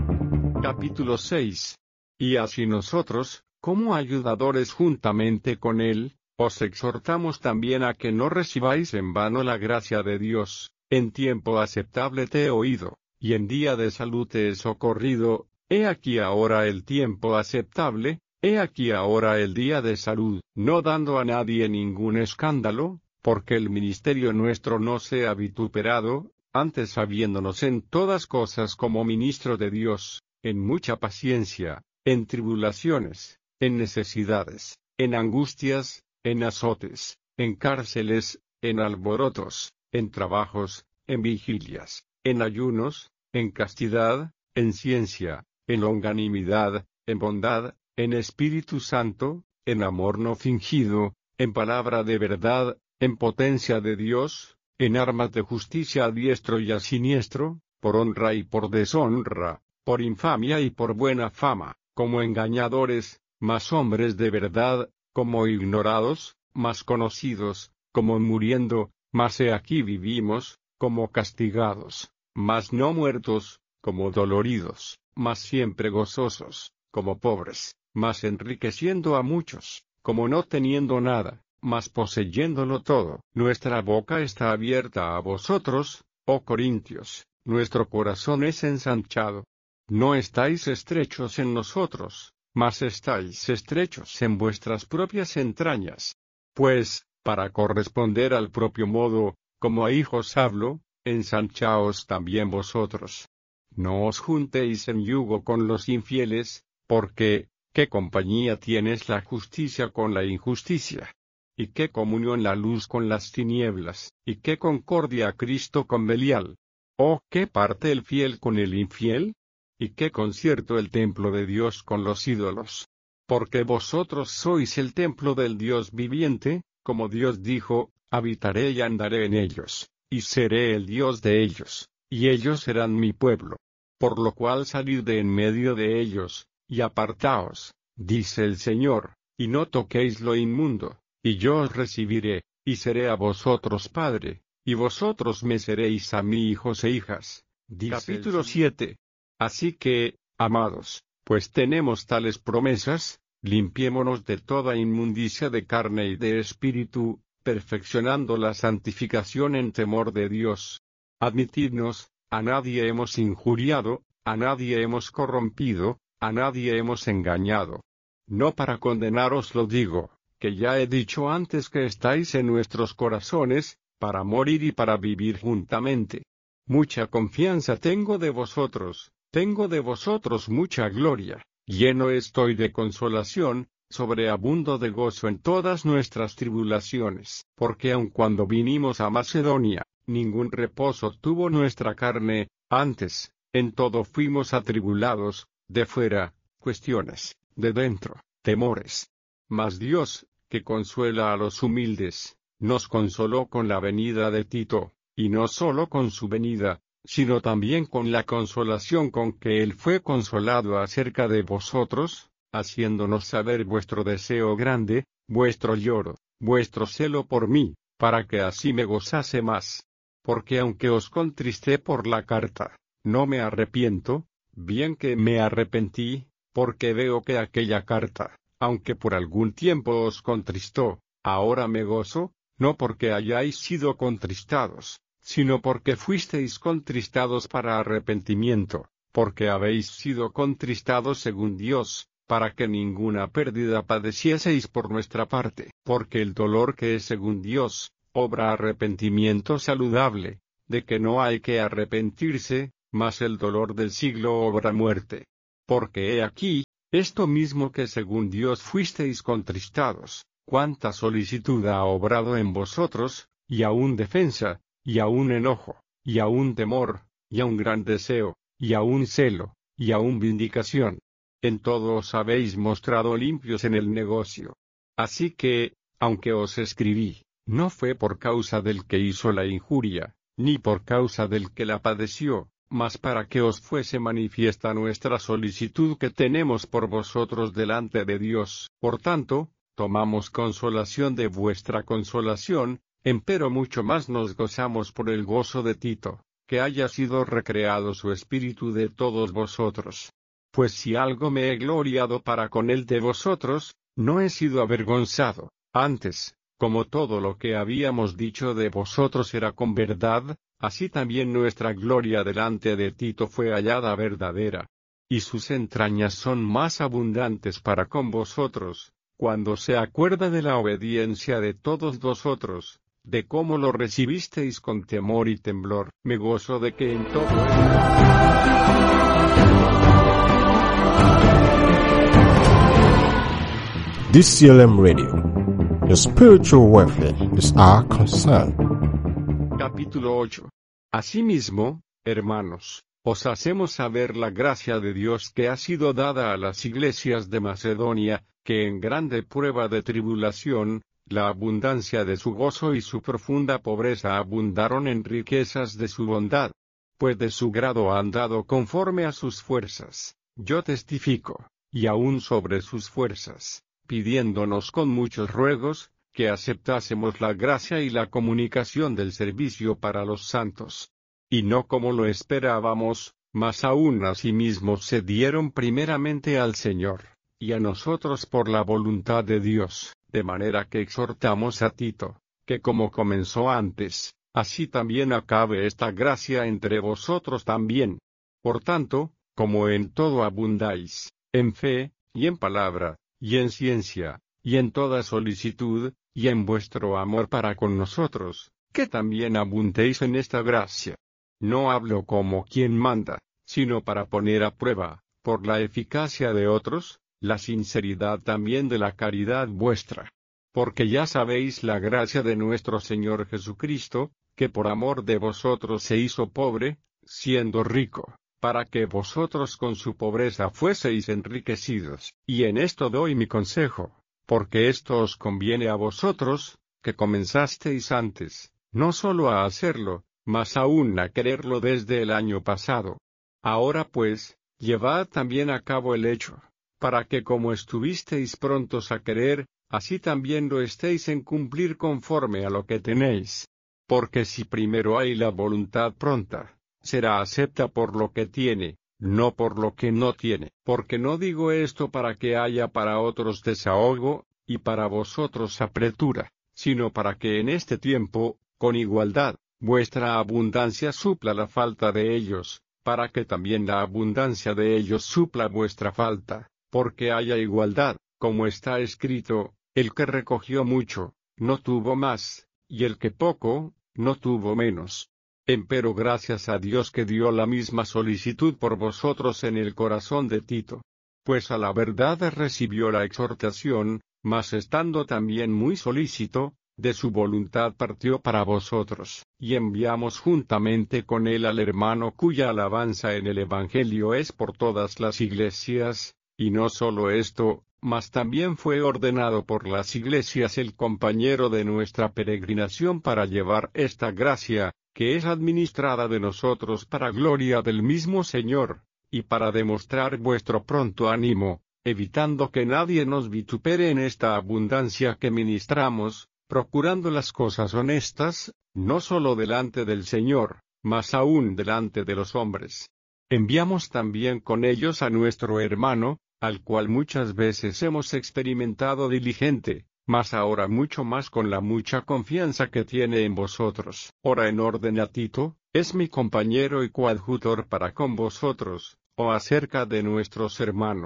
Speaker 1: Capítulo 6. Y así nosotros, como ayudadores juntamente con Él, os exhortamos también a que no recibáis en vano la gracia de Dios. En tiempo aceptable te he oído, y en día de salud te he socorrido. He aquí ahora el tiempo aceptable, he aquí ahora el día de salud, no dando a nadie ningún escándalo, porque el ministerio nuestro no sea vituperado, antes sabiéndonos en todas cosas como ministro de Dios, en mucha paciencia, en tribulaciones, en necesidades, en angustias, en azotes, en cárceles, en alborotos, en trabajos, en vigilias, en ayunos, en castidad, en ciencia, en longanimidad, en bondad, en Espíritu Santo, en amor no fingido, en palabra de verdad, en potencia de Dios, en armas de justicia a diestro y a siniestro, por honra y por deshonra, por infamia y por buena fama, como engañadores, mas hombres de verdad, como ignorados, mas conocidos, como muriendo, mas he aquí vivimos, como castigados, mas no muertos, como doloridos, mas siempre gozosos, como pobres, mas enriqueciendo a muchos, como no teniendo nada, mas poseyéndolo todo. Nuestra boca está abierta a vosotros, oh Corintios, nuestro corazón es ensanchado. No estáis estrechos en nosotros, mas estáis estrechos en vuestras propias entrañas. Pues, para corresponder al propio modo, como a hijos hablo, ensanchaos también vosotros. No os juntéis en yugo con los infieles, porque, ¿qué compañía tienes la justicia con la injusticia? ¿Y qué comunión la luz con las tinieblas? ¿Y qué concordia Cristo con Belial? ¿O qué parte el fiel con el infiel? ¿Y qué concierto el templo de Dios con los ídolos? Porque vosotros sois el templo del Dios viviente, como Dios dijo, habitaré y andaré en ellos, y seré el Dios de ellos, y ellos serán mi pueblo. Por lo cual salid de en medio de ellos, y apartaos, dice el Señor, y no toquéis lo inmundo, y yo os recibiré, y seré a vosotros padre, y vosotros me seréis a mí hijos e hijas. Capítulo 7. Así que, amados, pues tenemos tales promesas, limpiémonos de toda inmundicia de carne y de espíritu, perfeccionando la santificación en temor de Dios. Admitidnos, a nadie hemos injuriado, a nadie hemos corrompido, a nadie hemos engañado. No para condenaros lo digo, que ya he dicho antes que estáis en nuestros corazones, para morir y para vivir juntamente. Mucha confianza tengo de vosotros mucha gloria, lleno estoy de consolación, sobreabundo de gozo en todas nuestras tribulaciones, porque aun cuando vinimos a Macedonia, ningún reposo tuvo nuestra carne, antes, en todo fuimos atribulados, de fuera, cuestiones, de dentro, temores. Mas Dios, que consuela a los humildes, nos consoló con la venida de Tito, y no solo con su venida, sino también con la consolación con que él fue consolado acerca de vosotros, haciéndonos saber vuestro deseo grande, vuestro lloro, vuestro celo por mí, para que así me gozase más. Porque aunque os contristé por la carta, no me arrepiento, bien que me arrepentí, porque veo que aquella carta, aunque por algún tiempo os contristó, ahora me gozo, no porque hayáis sido contristados, sino porque fuisteis contristados para arrepentimiento, porque habéis sido contristados según Dios, para que ninguna pérdida padecieseis por nuestra parte, porque el dolor que es según Dios, obra arrepentimiento saludable, de que no hay que arrepentirse, mas el dolor del siglo obra muerte. Porque he aquí, esto mismo que según Dios fuisteis contristados, cuánta solicitud ha obrado en vosotros, y aún defensa, y aún enojo, y aún temor, y aún gran deseo, y aún celo, y aún vindicación. En todo os habéis mostrado limpios en el negocio. Así que, aunque os escribí, no fue por causa del que hizo la injuria, ni por causa del que la padeció, mas para que os fuese manifiesta nuestra solicitud que tenemos por vosotros delante de Dios. Por tanto, tomamos consolación de vuestra consolación, empero mucho más nos gozamos por el gozo de Tito, que haya sido recreado su espíritu de todos vosotros. Pues si algo me he gloriado para con él de vosotros, no he sido avergonzado, antes, como todo lo que habíamos dicho de vosotros era con verdad, así también nuestra gloria delante de Tito fue hallada verdadera. Y sus entrañas son más abundantes para con vosotros, cuando se acuerda de la obediencia de todos vosotros, de cómo lo recibisteis con temor y temblor. Me gozo de que en todo
Speaker 2: DCLM Radio. Your spiritual welfare is our concern.
Speaker 1: Capítulo 8. Asimismo, hermanos, os hacemos saber la gracia de Dios que ha sido dada a las iglesias de Macedonia, que en grande prueba de tribulación, la abundancia de su gozo y su profunda pobreza abundaron en riquezas de su bondad. Pues de su grado han dado conforme a sus fuerzas, yo testifico, y aún sobre sus fuerzas, pidiéndonos con muchos ruegos, que aceptásemos la gracia y la comunicación del servicio para los santos. Y no como lo esperábamos, mas aún asimismo se dieron primeramente al Señor, y a nosotros por la voluntad de Dios, de manera que exhortamos a Tito, que como comenzó antes, así también acabe esta gracia entre vosotros también. Por tanto, como en todo abundáis, en fe, y en palabra, y en ciencia, y en toda solicitud, y en vuestro amor para con nosotros, que también abundéis en esta gracia. No hablo como quien manda, sino para poner a prueba, por la eficacia de otros, la sinceridad también de la caridad vuestra. Porque ya sabéis la gracia de nuestro Señor Jesucristo, que por amor de vosotros se hizo pobre, siendo rico, para que vosotros con su pobreza fueseis enriquecidos. Y en esto doy mi consejo, porque esto os conviene a vosotros, que comenzasteis antes, no solo a hacerlo, mas aún a quererlo desde el año pasado. Ahora pues, llevad también a cabo el hecho, para que como estuvisteis prontos a querer, así también lo estéis en cumplir conforme a lo que tenéis. Porque si primero hay la voluntad pronta, será acepta por lo que tiene, no por lo que no tiene. Porque no digo esto para que haya para otros desahogo, y para vosotros apretura, sino para que en este tiempo, con igualdad, vuestra abundancia supla la falta de ellos, para que también la abundancia de ellos supla vuestra falta, porque haya igualdad, como está escrito, el que recogió mucho, no tuvo más, y el que poco, no tuvo menos. Empero gracias a Dios que dio la misma solicitud por vosotros en el corazón de Tito. Pues a la verdad recibió la exhortación, mas estando también muy solícito, de su voluntad partió para vosotros, y enviamos juntamente con él al hermano cuya alabanza en el Evangelio es por todas las iglesias, y no solo esto, mas también fue ordenado por las iglesias el compañero de nuestra peregrinación para llevar esta gracia, que es administrada de nosotros para gloria del mismo Señor, y para demostrar vuestro pronto ánimo, evitando que nadie nos vitupere en esta abundancia que ministramos, procurando las cosas honestas, no solo delante del Señor, mas aún delante de los hombres. Enviamos también con ellos a nuestro hermano, al cual muchas veces hemos experimentado diligente, mas ahora mucho más con la mucha confianza que tiene en vosotros. Ora en orden a Tito, es mi compañero y coadjutor para con vosotros, o acerca de nuestros hermanos,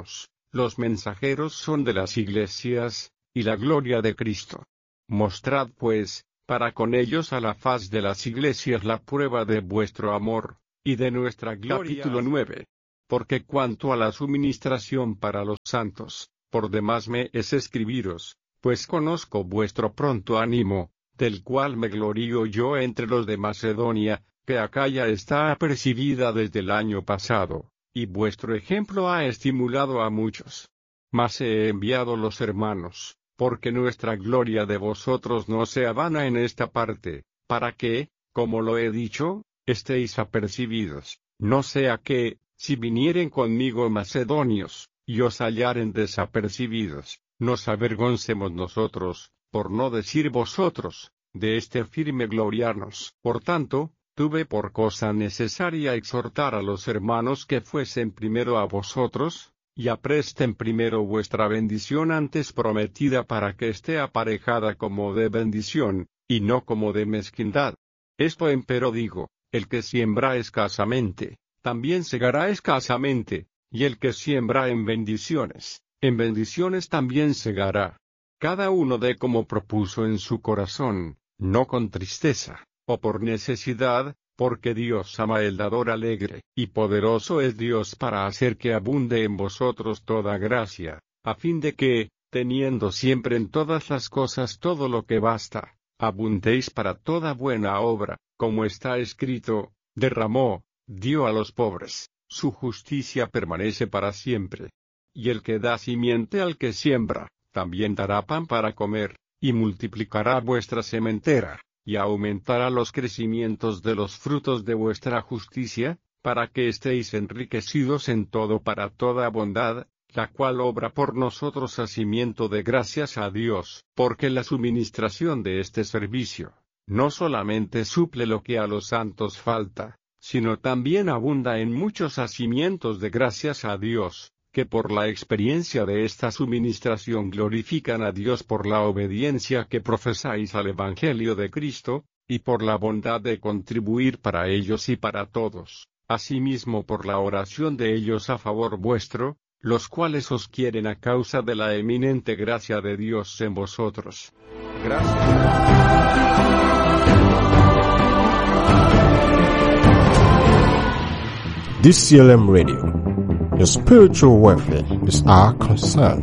Speaker 1: los mensajeros son de las iglesias, y la gloria de Cristo. Mostrad pues, para con ellos a la faz de las iglesias la prueba de vuestro amor, y de nuestra gloria. Capítulo 9. Porque cuanto a la suministración para los santos, por demás me es escribiros, pues conozco vuestro pronto ánimo, del cual me glorío yo entre los de Macedonia, que Acaya está apercibida desde el año pasado, y vuestro ejemplo ha estimulado a muchos. Mas he enviado los hermanos, porque nuestra gloria de vosotros no sea vana en esta parte, para que, como lo he dicho, estéis apercibidos, no sea que, si vinieren conmigo macedonios, y os hallaren desapercibidos, nos avergoncemos nosotros, por no decir vosotros, de este firme gloriarnos. Por tanto, tuve por cosa necesaria exhortar a los hermanos que fuesen primero a vosotros, y apresten primero vuestra bendición antes prometida para que esté aparejada como de bendición, y no como de mezquindad. Esto empero digo, el que siembra escasamente, también segará escasamente, y el que siembra en bendiciones también segará. Cada uno dé como propuso en su corazón, no con tristeza, o por necesidad, porque Dios ama el dador alegre, y poderoso es Dios para hacer que abunde en vosotros toda gracia, a fin de que, teniendo siempre en todas las cosas todo lo que basta, abundéis para toda buena obra, como está escrito, derramó, dio a los pobres, su justicia permanece para siempre. Y el que da simiente al que siembra, también dará pan para comer, y multiplicará vuestra sementera, y aumentará los crecimientos de los frutos de vuestra justicia, para que estéis enriquecidos en todo para toda bondad, la cual obra por nosotros hacimiento de gracias a Dios, porque la suministración de este servicio, no solamente suple lo que a los santos falta, sino también abunda en muchos hacimientos de gracias a Dios, que por la experiencia de esta suministración glorifican a Dios por la obediencia que profesáis al Evangelio de Cristo, y por la bondad de contribuir para ellos y para todos, asimismo por la oración de ellos a favor vuestro, los cuales os quieren a causa de la eminente gracia de Dios en vosotros.
Speaker 2: DCLM Radio. Your spiritual welfare is our concern.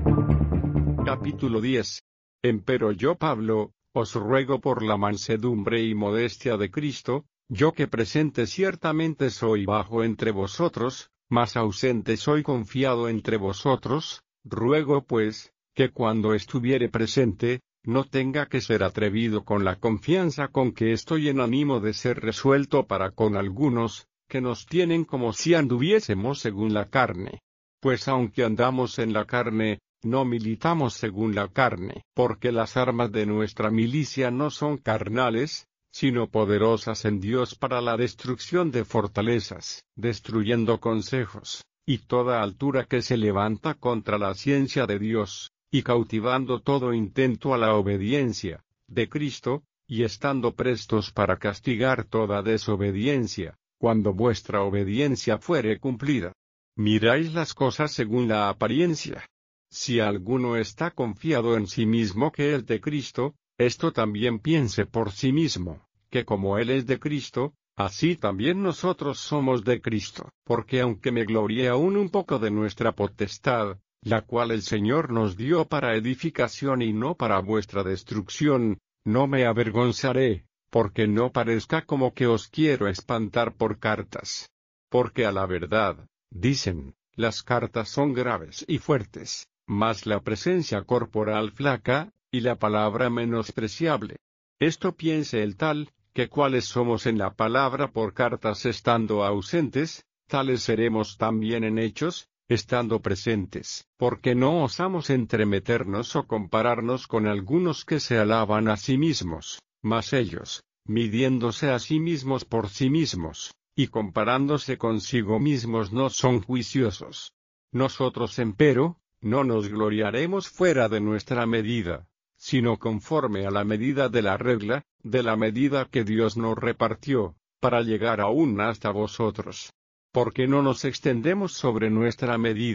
Speaker 1: Capítulo 10. Empero yo, Pablo, os ruego por la mansedumbre y modestia de Cristo, yo que presente ciertamente soy bajo entre vosotros, mas ausente soy confiado entre vosotros, ruego pues, que cuando estuviere presente, no tenga que ser atrevido con la confianza con que estoy en ánimo de ser resuelto para con algunos, que nos tienen como si anduviésemos según la carne. Pues aunque andamos en la carne, no militamos según la carne, porque las armas de nuestra milicia no son carnales, sino poderosas en Dios para la destrucción de fortalezas, destruyendo consejos, y toda altura que se levanta contra la ciencia de Dios, y cautivando todo intento a la obediencia de Cristo, y estando prestos para castigar toda desobediencia, cuando vuestra obediencia fuere cumplida. Miráis las cosas según la apariencia. Si alguno está confiado en sí mismo que es de Cristo, esto también piense por sí mismo, que como Él es de Cristo, así también nosotros somos de Cristo. Porque aunque me glorié aún un poco de nuestra potestad, la cual el Señor nos dio para edificación y no para vuestra destrucción, no me avergonzaré, porque no parezca como que os quiero espantar por cartas. Porque a la verdad, dicen, las cartas son graves y fuertes, mas la presencia corporal flaca, y la palabra menospreciable. Esto piense el tal, que cuales somos en la palabra por cartas estando ausentes, tales seremos también en hechos, estando presentes, porque no osamos entremeternos o compararnos con algunos que se alaban a sí mismos, mas ellos, midiéndose a sí mismos por sí mismos, y comparándose consigo mismos no son juiciosos. Nosotros empero, no nos gloriaremos fuera de nuestra medida, sino conforme a la medida de la regla, de la medida que Dios nos repartió, para llegar aún hasta vosotros. Porque no nos extendemos sobre nuestra medida,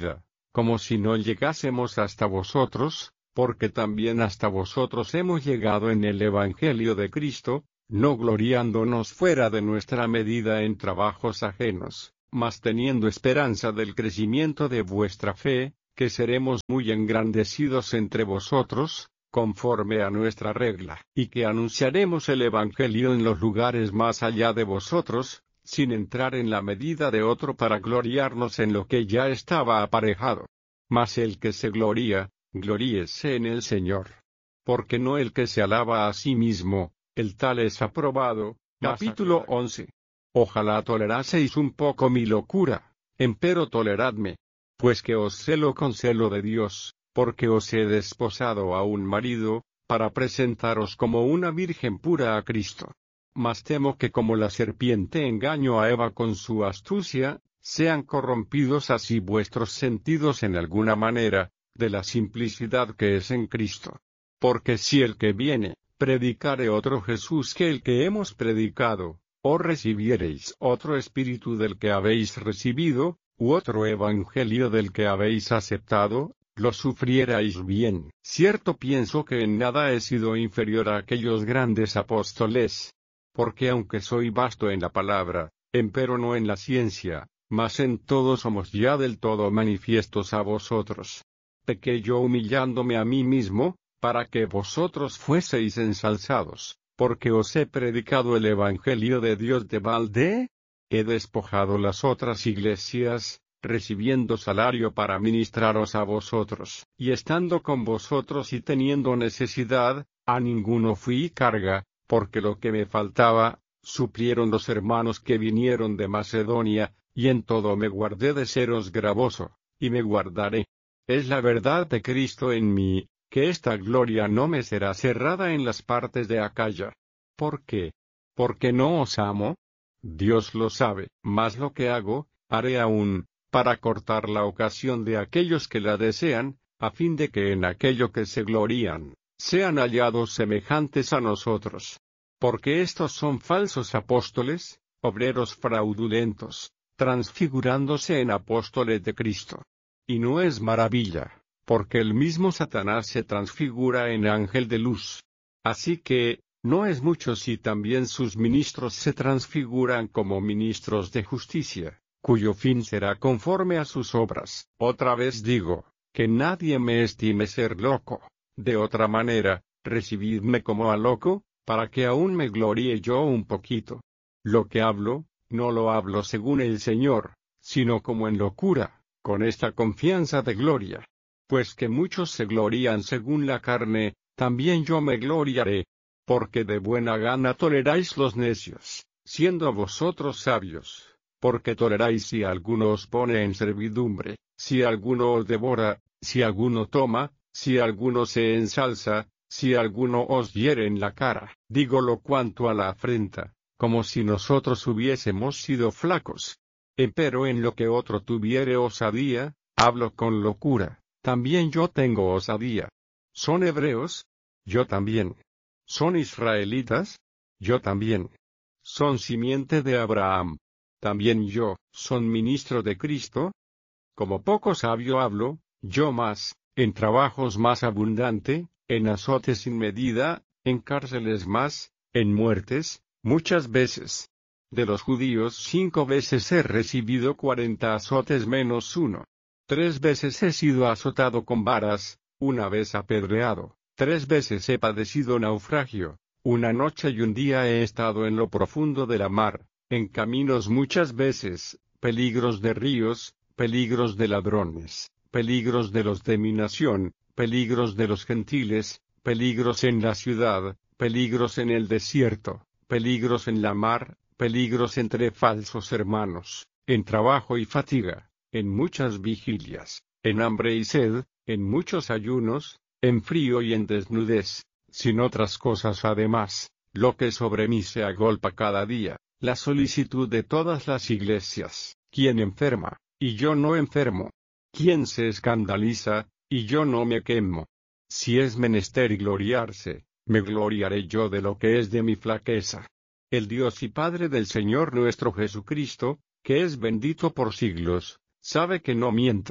Speaker 1: como si no llegásemos hasta vosotros, porque también hasta vosotros hemos llegado en el Evangelio de Cristo, no gloriándonos fuera de nuestra medida en trabajos ajenos, mas teniendo esperanza del crecimiento de vuestra fe, que seremos muy engrandecidos entre vosotros, conforme a nuestra regla, y que anunciaremos el Evangelio en los lugares más allá de vosotros, sin entrar en la medida de otro para gloriarnos en lo que ya estaba aparejado. Mas el que se gloría, gloríese en el Señor. Porque no el que se alaba a sí mismo, el tal es aprobado. Capítulo 11. Ojalá toleraseis un poco mi locura, empero toleradme. Pues que os celo con celo de Dios, porque os he desposado a un marido, para presentaros como una virgen pura a Cristo. Mas temo que como la serpiente engañó a Eva con su astucia, sean corrompidos así vuestros sentidos en alguna manera, de la simplicidad que es en Cristo. Porque si el que viene, predicare otro Jesús que el que hemos predicado, o recibiereis otro espíritu del que habéis recibido, u otro evangelio del que habéis aceptado, lo sufrierais bien. Cierto pienso que en nada he sido inferior a aquellos grandes apóstoles. Porque aunque soy vasto en la palabra, empero no en la ciencia, mas en todo somos ya del todo manifiestos a vosotros. Pequé yo humillándome a mí mismo, para que vosotros fueseis ensalzados, porque os he predicado el evangelio de Dios de balde. He despojado las otras iglesias, recibiendo salario para ministraros a vosotros, y estando con vosotros y teniendo necesidad, a ninguno fui carga, porque lo que me faltaba, suplieron los hermanos que vinieron de Macedonia, y en todo me guardé de seros gravoso, y me guardaré. Es la verdad de Cristo en mí, que esta gloria no me será cerrada en las partes de Acaya. ¿Por qué? ¿Porque no os amo? Dios lo sabe, mas lo que hago, haré aún, para cortar la ocasión de aquellos que la desean, a fin de que en aquello que se glorían, sean hallados semejantes a nosotros. Porque estos son falsos apóstoles, obreros fraudulentos, transfigurándose en apóstoles de Cristo. Y no es maravilla, porque el mismo Satanás se transfigura en ángel de luz. Así que, no es mucho si también sus ministros se transfiguran como ministros de justicia, cuyo fin será conforme a sus obras. Otra vez digo, que nadie me estime ser loco. De otra manera, recibidme como a loco, para que aún me gloríe yo un poquito. Lo que hablo, no lo hablo según el Señor, sino como en locura, con esta confianza de gloria. Pues que muchos se glorían según la carne, también yo me gloriaré. Porque de buena gana toleráis los necios, siendo vosotros sabios. Porque toleráis si alguno os pone en servidumbre, si alguno os devora, si alguno toma, si alguno se ensalza, si alguno os hiere en la cara. Dígolo cuanto a la afrenta, como si nosotros hubiésemos sido flacos. Empero en lo que otro tuviere osadía, hablo con locura, también yo tengo osadía. ¿Son hebreos? Yo también. ¿Son israelitas? Yo también. ¿Son simiente de Abraham? También yo. ¿Son ministro de Cristo? Como poco sabio hablo, yo más, en trabajos más abundante, en azotes sin medida, en cárceles más, en muertes, muchas veces. De los judíos 5 veces he recibido 40 azotes menos uno. 3 veces he sido azotado con varas, 1 vez apedreado. 3 veces he padecido naufragio, 1 noche y 1 día he estado en lo profundo de la mar, en caminos muchas veces, peligros de ríos, peligros de ladrones, peligros de los de mi nación, peligros de los gentiles, peligros en la ciudad, peligros en el desierto, peligros en la mar, peligros entre falsos hermanos, en trabajo y fatiga, en muchas vigilias, en hambre y sed, en muchos ayunos, en frío y en desnudez, sin otras cosas además, lo que sobre mí se agolpa cada día, la solicitud de todas las iglesias. ¿Quién enferma, y yo no enfermo? ¿Quién se escandaliza, y yo no me quemo? Si es menester gloriarse, me gloriaré yo de lo que es de mi flaqueza. El Dios y Padre del Señor nuestro Jesucristo, que es bendito por siglos, sabe que no miento.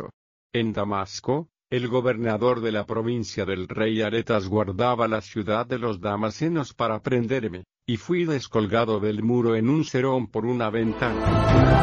Speaker 1: En Damasco, el gobernador de la provincia del rey Aretas guardaba la ciudad de los Damascenos para prenderme, y fui descolgado del muro en un serón por una ventana.